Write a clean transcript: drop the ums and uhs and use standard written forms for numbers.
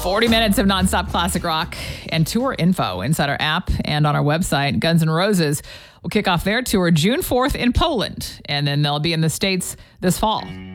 40 minutes of nonstop classic rock and tour info inside our app and on our website. Guns N' Roses will kick off their tour June 4th in Poland, and then they'll be in the States this fall.